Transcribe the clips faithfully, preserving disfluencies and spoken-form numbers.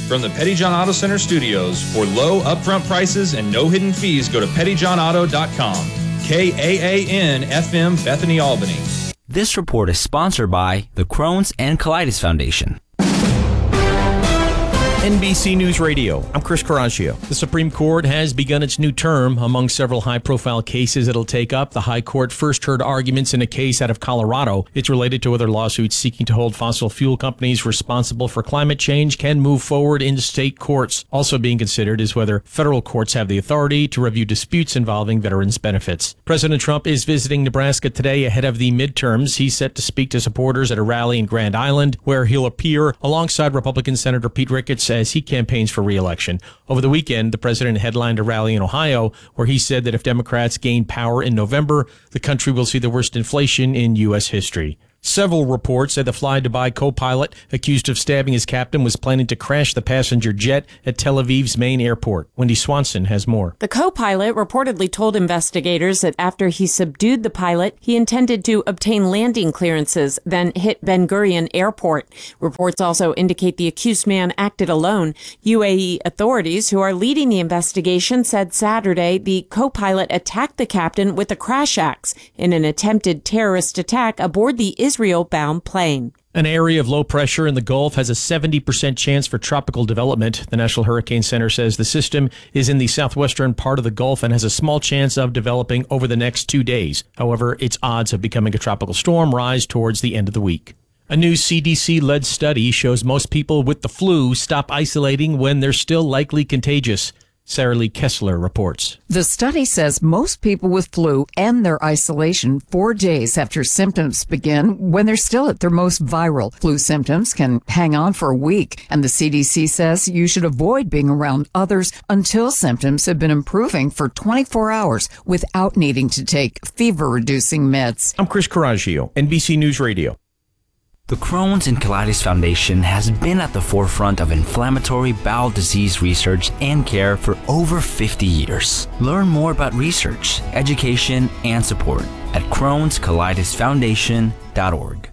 From the Petty John Auto Center studios, for low upfront prices and no hidden fees, go to petty john auto dot com. K A A N F M Bethany, Albany. This report is sponsored by the Crohn's and Colitis Foundation. N B C News Radio, I'm Chris Coraggio. The Supreme Court has begun its new term. Among several high-profile cases it'll take up, the High Court first heard arguments in a case out of Colorado. It's related to whether lawsuits seeking to hold fossil fuel companies responsible for climate change can move forward in state courts. Also being considered is whether federal courts have the authority to review disputes involving veterans' benefits. President Trump is visiting Nebraska today ahead of the midterms. He's set to speak to supporters at a rally in Grand Island, where he'll appear alongside Republican Senator Pete Ricketts as he campaigns for re-election. Over the weekend, the president headlined a rally in Ohio where he said that if Democrats gain power in November, the country will see the worst inflation in U S history. Several reports say the Fly Dubai co-pilot accused of stabbing his captain was planning to crash the passenger jet at Tel Aviv's main airport. Wendy Swanson has more. The co-pilot reportedly told investigators that after he subdued the pilot, he intended to obtain landing clearances, then hit Ben Gurion Airport. Reports also indicate the accused man acted alone. U A E authorities who are leading the investigation said Saturday the co-pilot attacked the captain with a crash axe in an attempted terrorist attack aboard the Israel-bound plane. An area of low pressure in the Gulf has a seventy percent chance for tropical development. The National Hurricane Center says the system is in the southwestern part of the Gulf and has a small chance of developing over the next two days. However, its odds of becoming a tropical storm rise towards the end of the week. A new C D C-led study shows most people with the flu stop isolating when they're still likely contagious. Sarah Lee Kessler reports. The study says most people with flu end their isolation four days after symptoms begin when they're still at their most viral. Flu symptoms can hang on for a week, and the C D C says you should avoid being around others until symptoms have been improving for twenty-four hours without needing to take fever-reducing meds. I'm Chris Coraggio, N B C News Radio. The Crohn's and Colitis Foundation has been at the forefront of inflammatory bowel disease research and care for over fifty years. Learn more about research, education, and support at crohns colitis foundation dot org.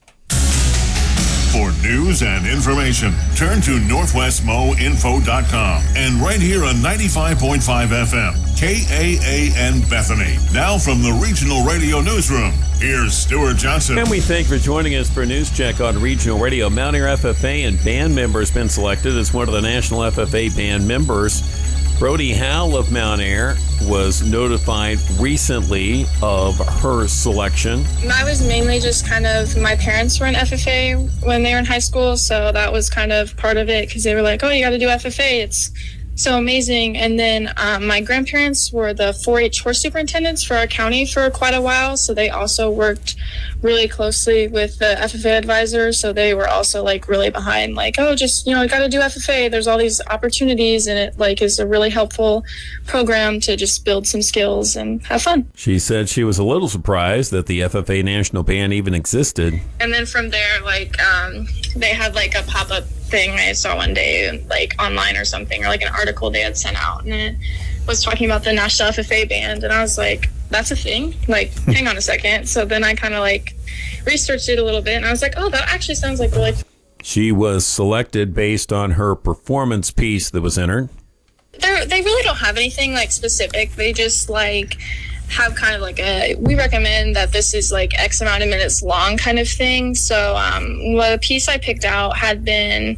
For news and information, turn to northwest mo info dot com and right here on ninety-five point five F M, K A A N Bethany. Now from the Regional Radio Newsroom, here's Stuart Johnson. And we thank you for joining us for a news check on Regional Radio. Mount Air F F A and band member has been selected as one of the National F F A band members. Brody Howell of Mount Air was notified recently of her selection. I was mainly just kind of, my parents were in F F A when they were in high school, so that was kind of part of it because they were like, oh, you got to do F F A. It's so amazing. And then um, my grandparents were the four H horse superintendents for our county for quite a while, so they also worked really closely with the F F A advisor, so they were also like really behind, like, oh, just, you know, you got to do F F A. There's all these opportunities, and it like is a really helpful program to just build some skills and have fun. She said she was a little surprised that the F F A National Band even existed. And then from there, like, um, they had like a pop-up thing I saw one day, like online or something, or like an article they had sent out, and it was talking about the National F F A Band, and I was like, that's a thing? Like, hang on a second. So then I kind of like researched it a little bit, and I was like, oh, that actually sounds like really. She was selected based on her performance piece that was entered. They're, they really don't have anything like specific. They just like have kind of like a, we recommend that this is like X amount of minutes long kind of thing. So um, the piece I picked out had been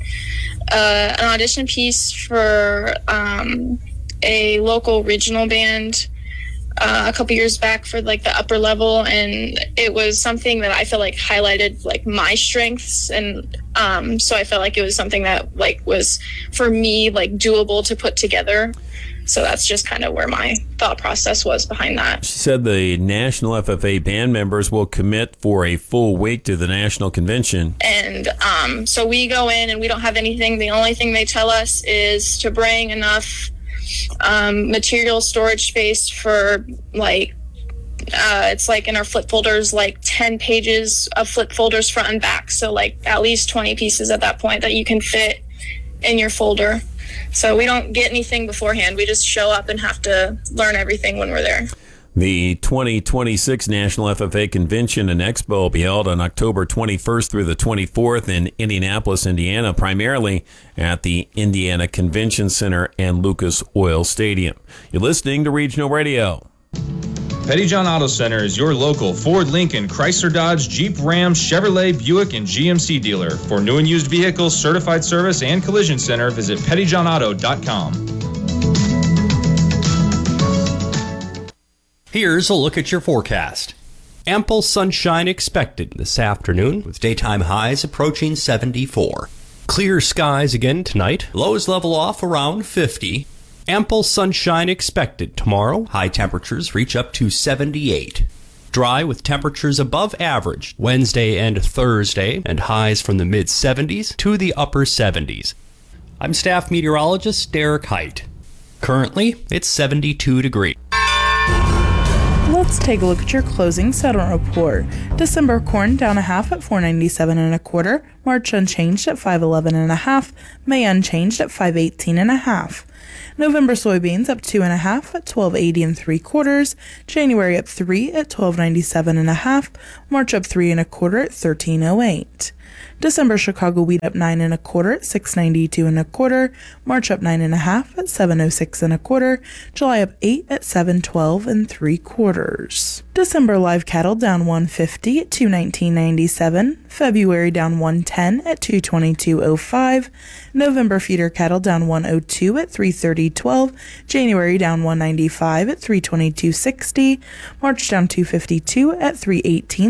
uh, an audition piece for um, a local regional band uh, a couple years back for like the upper level, and it was something that I felt like highlighted like my strengths, and um, so I felt like it was something that like was for me like doable to put together. So that's just kind of where my thought process was behind that. She said the National F F A band members will commit for a full week to the national convention. And um, so we go in and we don't have anything. The only thing they tell us is to bring enough um, material storage space for like, uh, it's like in our flip folders, like ten pages of flip folders front and back. So like at least twenty pieces at that point that you can fit in your folder. So we don't get anything beforehand. We just show up and have to learn everything when we're there. The twenty twenty-six National F F A Convention and Expo will be held on October twenty-first through the twenty-fourth in Indianapolis, Indiana, primarily at the Indiana Convention Center and Lucas Oil Stadium. You're listening to Regional Radio. Pettyjohn Auto Center is your local Ford, Lincoln, Chrysler, Dodge, Jeep, Ram, Chevrolet, Buick, and G M C dealer. For new and used vehicles, certified service, and collision center, visit pettyjohn auto dot com. Here's a look at your forecast. Ample sunshine expected this afternoon, with daytime highs approaching seventy-four. Clear skies again tonight. Lows level off around fifty. Ample sunshine expected tomorrow. High temperatures reach up to seventy-eight. Dry with temperatures above average Wednesday and Thursday, and highs from the mid seventies to the upper seventies. I'm staff meteorologist Derek Height. Currently, it's seventy-two degrees. Let's take a look at your closing settlement report. December corn down a half at four ninety-seven and a quarter. March unchanged at five eleven and a half. May unchanged at five eighteen and a half. November soybeans up two and a half at twelve eighty and three quarters. January up three at twelve ninety-seven and a half. March up three and a quarter at thirteen oh eight. December Chicago wheat up nine and a quarter at six ninety-two and a quarter. March up nine and a half at seven oh six and a quarter. July up eight at seven twelve and three quarters. December live cattle down one fifty at two nineteen ninety-seven. February down one ten at two twenty-two oh five. November feeder cattle down one oh two at three thirty twelve. January down one ninety-five at three twenty-two sixty. March down two fifty-two at three eighteen